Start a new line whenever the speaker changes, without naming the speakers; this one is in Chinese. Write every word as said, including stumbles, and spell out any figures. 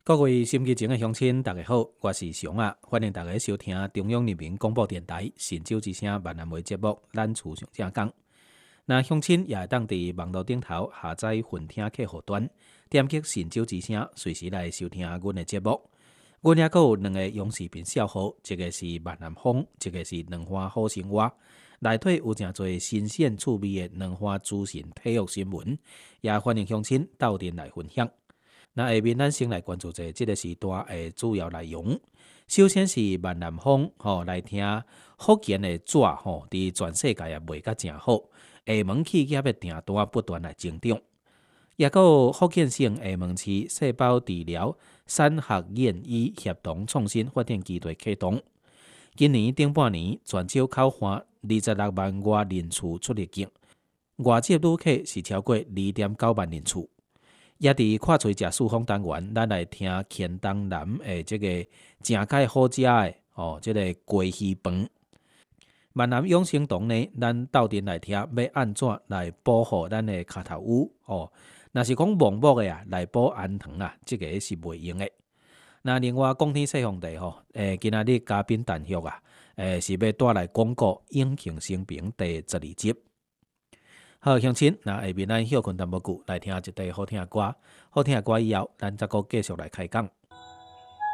各位心机前的乡亲，大家好，我是熊啊，欢迎大家收听中央人民广播电台神州之声闽南话节目《咱厝上正讲》。那乡亲也会当伫网络顶头下载混听客户端，点击神州之声，随时来收听阮的节目。阮也阁有两个用视频小号，一个是闽南风，一个是两花好生活。内底有诚侪新鲜趣味的两花资讯、体育新闻，也欢迎乡亲斗阵来分享。那下面咱先来关注一下这个时段的主要内容。首先是闽南风，吼、来听福建的纸，吼，伫全世界也卖甲真好。厦门企业的订单不断来增长。也阁有福建省厦门市细胞治疗产学研医协同创新发展基地启动。今年顶半年，全球考换二十六万外人次出入境，外籍旅客是超过二点九万人次。也伫看喙食四方单元，咱来听黔东南的这个正解好食的哦，这个鸡鱼饭。闽南养生堂呢，咱斗阵来听，要安怎来保护咱的骹头乌哦？若是讲盲目的啊，来保安糖啊，这个是袂用的。那另外，讲天说皇帝吼，诶，今仔日嘉宾单约啊，诶，是要带来广告《永庆生平》第十二集。好，乡亲，那下面咱休困淡薄久，来听一段好听的歌。好听的歌以后，咱再个继续来开讲。